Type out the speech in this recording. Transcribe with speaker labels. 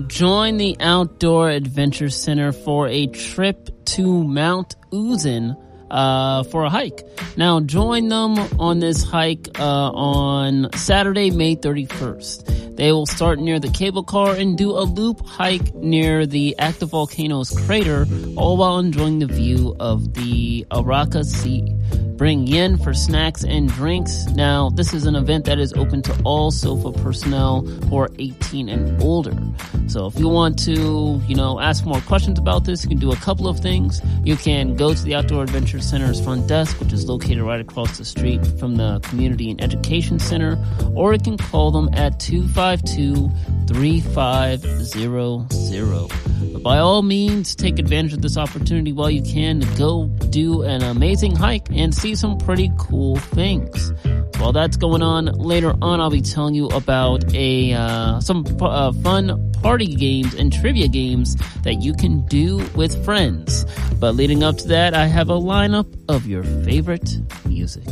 Speaker 1: join the Outdoor Adventure Center for a trip to Mount Uzin for a hike. Now, join them on this hike on Saturday, May 31st. They will start near the cable car and do a loop hike near the active volcano's crater, all while enjoying the view of the Araka Sea. Bring yen for snacks and drinks. Now, this is an event that is open to all SOFA personnel who are 18 and older. So if you want to, ask more questions about this, you can do a couple of things. You can go to the Outdoor Adventure Center's front desk, which is located right across the street from the Community and Education Center, or you can call them at 252-3500. But by all means, take advantage of this opportunity while you can to go do an amazing hike and see some pretty cool things. While that's going on, later on I'll be telling you about some fun party games and trivia games that you can do with friends. But leading up to that, I have a lineup of your favorite music.